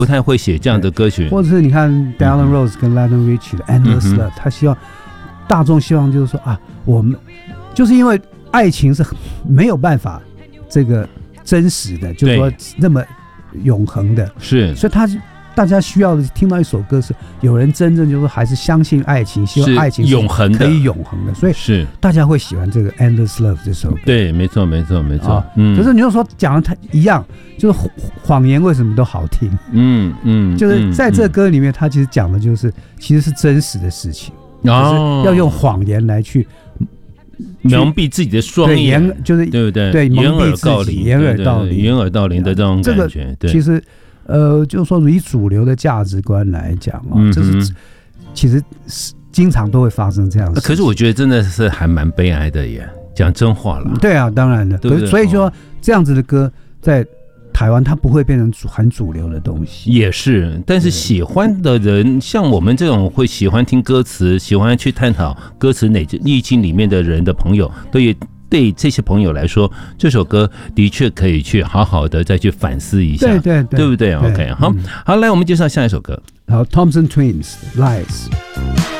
不太会写这样的歌曲， 或者是你看 Dylan Rose 跟 Lionel Richie 的 Endless Love，他希望大众希望就是说啊，我们就是因为爱情是没有办法这个真实的，就是说那么永恒的， 是， 所以大家需要的听到一首歌是有人真正就是还是相信爱情，希望爱情是永恒的， 可以永恒的，所以是大家会喜欢这个 Endless Love 这首歌。 对，没错。 可是你就说讲的它一样，就是谎言为什么都好听？就是在这歌里面，它其实讲的就是其实是真实的事情，就是要用谎言来去蒙蔽自己的双眼， 就是对不对？ 对， 掩耳盗铃， 掩耳盗铃， 掩耳盗铃的这种感觉。 这个其实就是说以主流的价值观来讲这是其实经常都会发生这样的事情。 可是我觉得真的是还蛮悲哀的耶，讲真话了。 对啊，当然的，对不对？所以说这样子的歌在台湾它不会变成很主流的东西， 也是。但是喜欢的人，像我们这种会喜欢听歌词、喜欢去探讨歌词意境里面的人的朋友，对这些朋友来说，这首歌的确可以去好好的再去反思一下， 对不对？ OK， 好，来，我们介绍下一首歌。 好 ，Thompson Twins Lies。